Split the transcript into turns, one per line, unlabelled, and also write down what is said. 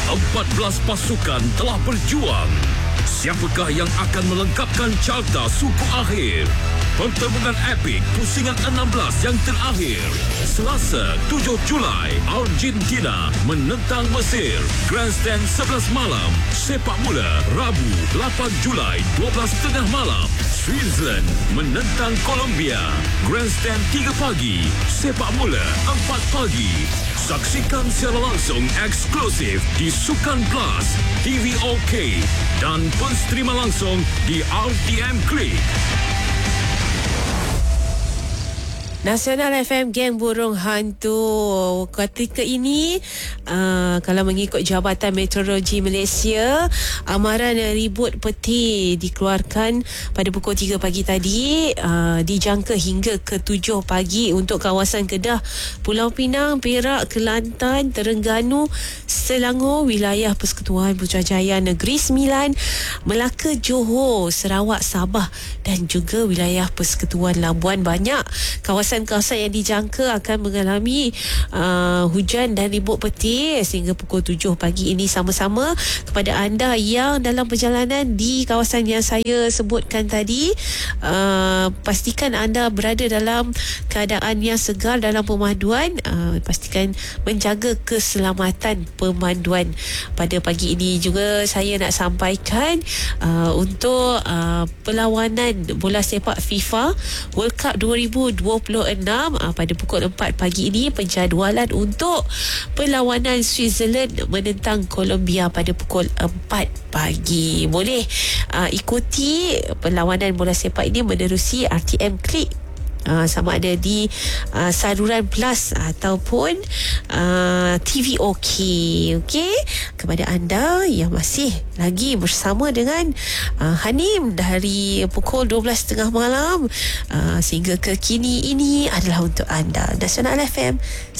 14 pasukan telah berjuang. Siapakah yang akan melengkapkan carta suku akhir? Pertembungan epik pusingan 16 yang terakhir. Selasa 7 Julai, Argentina menentang Mesir. Grandstand 11 malam. Sepak bola Rabu 8 Julai 12.30 malam. Switzerland menentang Colombia. Grandstand 3 pagi. Sepak bola 4 pagi. Saksikan secara langsung eksklusif di Sukan Plus, TV OK dan pensterima langsung di RTM Klik.
Nasional FM Geng Burung Hantu. Ketika ini kalau mengikut Jabatan Meteorologi Malaysia, amaran ribut peti dikeluarkan pada pukul 3 pagi tadi, dijangka hingga ke 7 pagi untuk kawasan Kedah, Pulau Pinang, Perak, Kelantan, Terengganu, Selangor, wilayah Persekutuan Putrajaya Negeri Sembilan, Melaka, Johor, Sarawak, Sabah dan juga wilayah Persekutuan Labuan. Banyak kawasan yang dijangka akan mengalami hujan dan ribut petir sehingga pukul 7 pagi ini. Sama-sama kepada anda yang dalam perjalanan di kawasan yang saya sebutkan tadi, pastikan anda berada dalam keadaan yang segar dalam pemanduan. Pastikan menjaga keselamatan pemanduan. Pada pagi ini juga saya nak sampaikan untuk perlawanan bola sepak FIFA World Cup 2026 pada pukul 4 pagi ini. Penjadualan untuk perlawanan Switzerland menentang Colombia pada pukul 4 pagi. Boleh ikuti perlawanan bola sepak ini menerusi RTM Klik, sama ada di saluran Plus ataupun TV OK. Okey, kepada anda yang masih lagi bersama dengan Hanim dari pukul 12.30 malam sehingga ke kini, ini adalah untuk anda. Nasional FM